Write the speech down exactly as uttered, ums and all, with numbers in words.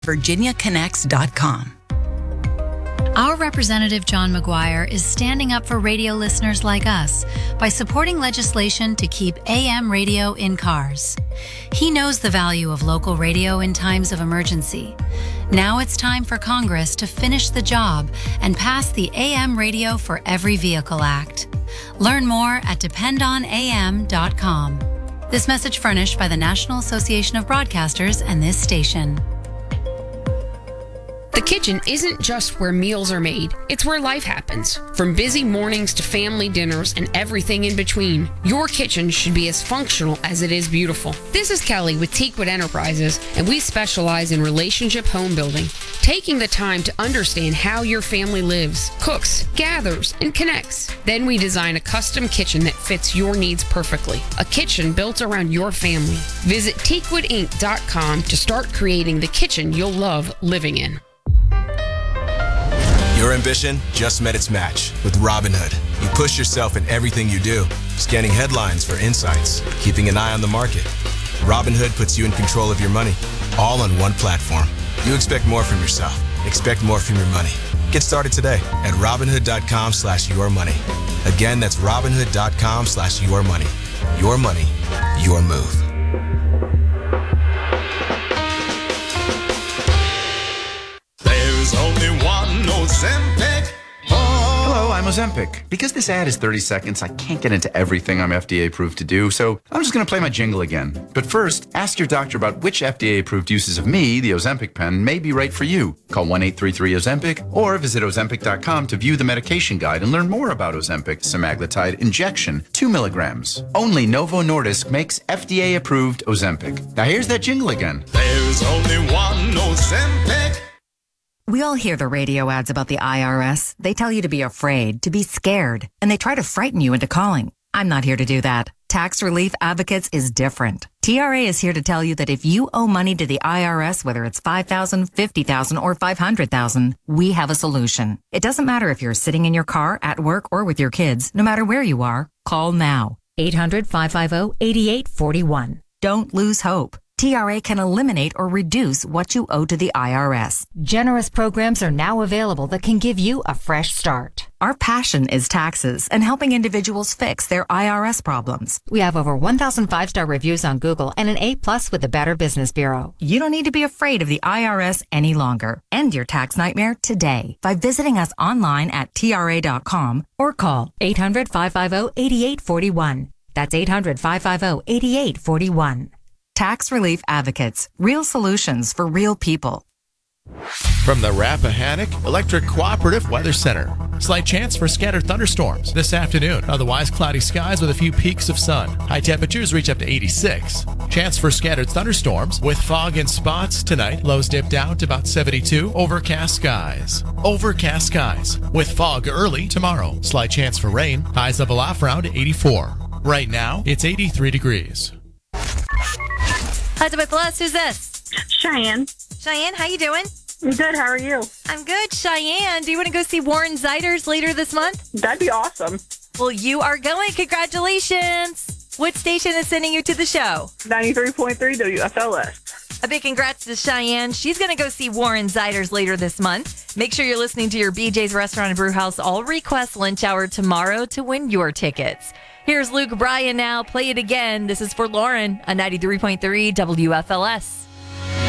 virginia connects dot com. Our Representative John McGuire is standing up for radio listeners like us by supporting legislation to keep A M radio in cars. He knows the value of local radio in times of emergency. Now it's time for Congress to finish the job and pass the A M Radio for Every Vehicle Act. Learn more at depend on a m dot com. This message furnished by the National Association of Broadcasters and this station. The kitchen isn't just where meals are made, it's where life happens. From busy mornings to family dinners and everything in between, your kitchen should be as functional as it is beautiful. This is Kelly with Teakwood Enterprises, and we specialize in relationship home building, taking the time to understand how your family lives, cooks, gathers, and connects. Then we design a custom kitchen that fits your needs perfectly, a kitchen built around your family. Visit teakwood inc dot com to start creating the kitchen you'll love living in. Your ambition just met its match with Robinhood. You push yourself in everything you do, scanning headlines for insights, keeping an eye on the market. Robinhood puts you in control of your money, all on one platform. You expect more from yourself. Expect more from your money. Get started today at Robinhood.com slash your money. Again, that's Robinhood.com slash your money. Your money, your move. There's only one Ozempic. Oh. Hello, I'm Ozempic. Because this ad is thirty seconds, I can't get into everything I'm F D A approved to do, so I'm just going to play my jingle again. But first, ask your doctor about which F D A approved uses of me, the Ozempic pen, may be right for you. Call one eight three three Ozempic or visit Ozempic dot com to view the medication guide and learn more about Ozempic semaglutide injection, two milligrams. Only Novo Nordisk makes F D A approved Ozempic. Now here's that jingle again. There's only one Ozempic. We all hear the radio ads about the I R S. They tell you to be afraid, to be scared, and they try to frighten you into calling. I'm not here to do that. Tax Relief Advocates is different. T R A is here to tell you that if you owe money to the I R S, whether it's five thousand dollars, fifty thousand dollars, or five hundred thousand dollars, we have a solution. It doesn't matter if you're sitting in your car, at work, or with your kids. No matter where you are, call now. eight hundred, five five zero, eight eight four one. Don't lose hope. T R A can eliminate or reduce what you owe to the I R S. Generous programs are now available that can give you a fresh start. Our passion is taxes and helping individuals fix their I R S problems. We have over one thousand five-star reviews on Google and an A plus with the Better Business Bureau. You don't need to be afraid of the I R S any longer. End your tax nightmare today by visiting us online at T R A dot com or call eight hundred, five five zero, eight eight four one. That's eight hundred, five five zero, eight eight four one. Tax Relief Advocates. Real solutions for real people. From the Rappahannock Electric Cooperative Weather Center. Slight chance for scattered thunderstorms this afternoon. Otherwise, cloudy skies with a few peaks of sun. High temperatures reach up to eighty-six. Chance for scattered thunderstorms with fog in spots tonight. Lows dip down to about seventy-two. Overcast skies. Overcast skies with fog early tomorrow. Slight chance for rain. Highs level off around eighty-four. Right now, it's eighty-three degrees. Hi, Dubai Plus. Who's this? Cheyenne. Cheyenne, how you doing? I'm good. How are you? I'm good. Cheyenne, do you want to go see Warren Zeiders later this month? That'd be awesome. Well, you are going. Congratulations. What station is sending you to the show? ninety-three point three W F L S. A big congrats to Cheyenne. She's going to go see Warren Zeiders later this month. Make sure you're listening to your B J's Restaurant and Brew House All Request Lunch Hour tomorrow to win your tickets. Here's Luke Bryan now. Play it again. This is for Lauren on ninety-three point three W F L S.